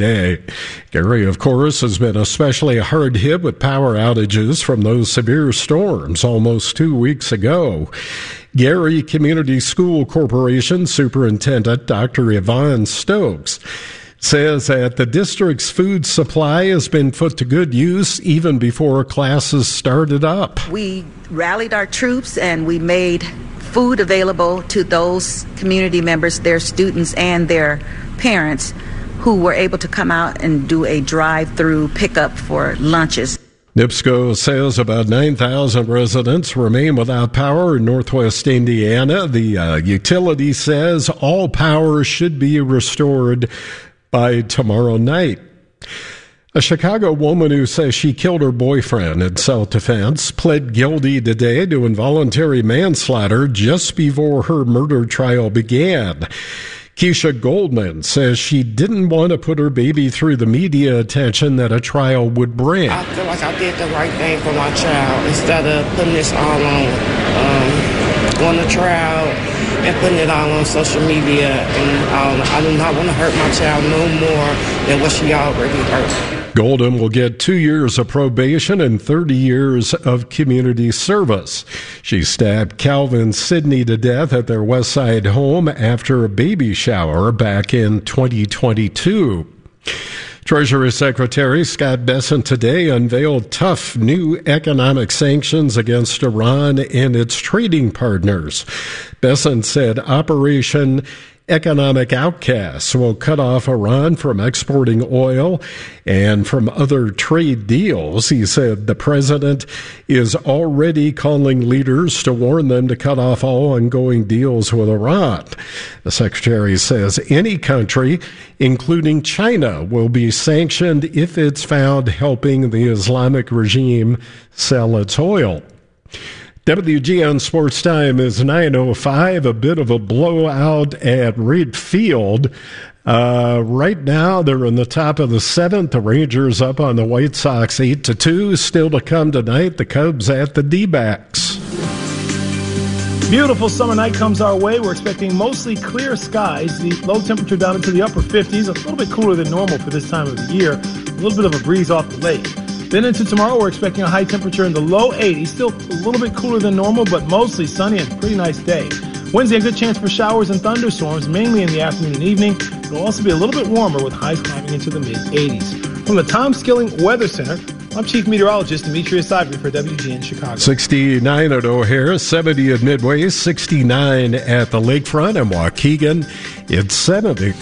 day. Gary, of course, has been especially hard hit with power outages from those severe storms almost 2 weeks ago. Gary Community School Corporation Superintendent Dr. Yvonne Stokes says that the district's food supply has been put to good use even before classes started up. We rallied our troops and we made food available to those community members, their students and their parents who were able to come out and do a drive-through pickup for lunches. NIPSCO says about 9,000 residents remain without power in northwest Indiana. The utility says all power should be restored by tomorrow night. A Chicago woman who says she killed her boyfriend in self-defense pled guilty today to involuntary manslaughter just before her murder trial began. Keisha Goldman says she didn't want to put her baby through the media attention that a trial would bring. I feel like I did the right thing for my child instead of putting this all on the trial and putting it all on social media. And I do not want to hurt my child no more than what she already hurt. Golden will get 2 years of probation and 30 years of community service. She stabbed Calvin Sidney to death at their West Side home after a baby shower back in 2022. Treasury Secretary Scott Bessent today unveiled tough new economic sanctions against Iran and its trading partners. Bessent said Operation Economic Outcasts will cut off Iran from exporting oil and from other trade deals. He said the president is already calling leaders to warn them to cut off all ongoing deals with Iran. The secretary says any country, including China, will be sanctioned if it's found helping the Islamic regime sell its oil. WGN Sports Time is 9:05, a bit of a blowout at Reed Field. Right now, they're in the top of the seventh. The Rangers up on the White Sox 8-2. Still to come tonight, the Cubs at the D-backs. Beautiful summer night comes our way. We're expecting mostly clear skies. The low temperature down into the upper 50s, a little bit cooler than normal for this time of the year. A little bit of a breeze off the lake. Then into tomorrow, we're expecting a high temperature in the low 80s. Still a little bit cooler than normal, but mostly sunny and a pretty nice day. Wednesday, a good chance for showers and thunderstorms, mainly in the afternoon and evening. It'll also be a little bit warmer with highs climbing into the mid-80s. From the Tom Skilling Weather Center, I'm Chief Meteorologist Demetrius Ivory for WGN Chicago. 69 at O'Hare, 70 at Midway, 69 at the Lakefront, and Waukegan, it's 70.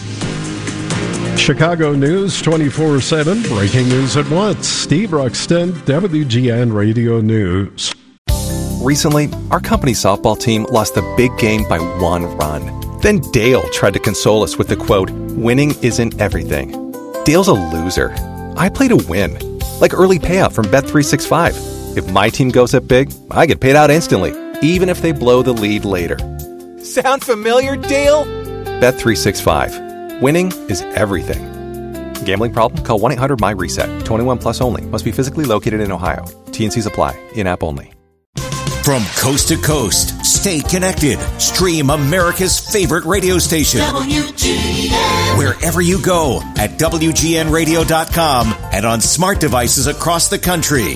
Chicago News 24/7, breaking news at once. Steve Ruxton, WGN Radio News. Recently, our company softball team lost the big game by 1 run. Then Dale tried to console us with the quote, "Winning isn't everything." Dale's a loser. I play to win. Like early payout from Bet365. If my team goes up big, I get paid out instantly, even if they blow the lead later. Sound familiar, Dale? Bet365. Winning is everything. Gambling problem? Call 1-800-MY-RESET. 21 plus only. Must be physically located in Ohio. T&Cs apply. In-app only. From coast to coast, stay connected. Stream America's favorite radio station. WGN. Wherever you go at WGNradio.com and on smart devices across the country.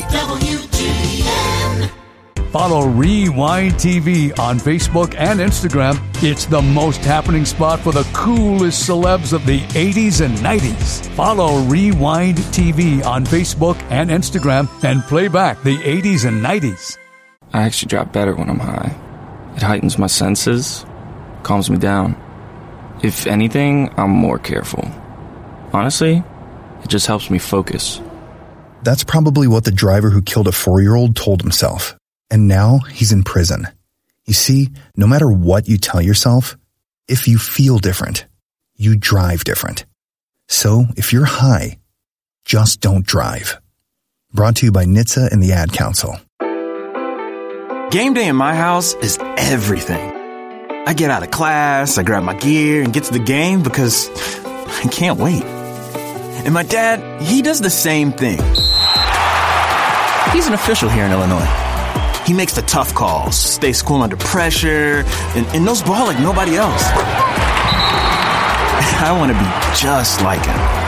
WGN. Follow Rewind TV on Facebook and Instagram. It's the most happening spot for the coolest celebs of the 80s and 90s. Follow Rewind TV on Facebook and Instagram and play back the 80s and 90s. I actually drop better when I'm high. It heightens my senses, calms me down. If anything, I'm more careful. Honestly, it just helps me focus. That's probably what the driver who killed a 4-year-old told himself. And now he's in prison. You see, no matter what you tell yourself, if you feel different, you drive different. So if you're high, just don't drive. Brought to you by NHTSA and the Ad Council. Game day in my house is everything. I get out of class, I grab my gear, and get to the game because I can't wait. And my dad, he does the same thing. He's an official here in Illinois. He makes the tough calls, stays cool under pressure, and knows ball like nobody else. I want to be just like him.